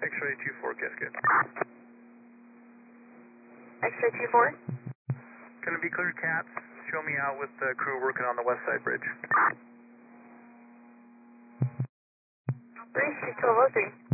X-ray 24, Cascade. X-ray 24. Gonna be clear, Cats. Show me out with the crew working on the west side bridge. 3, 1203.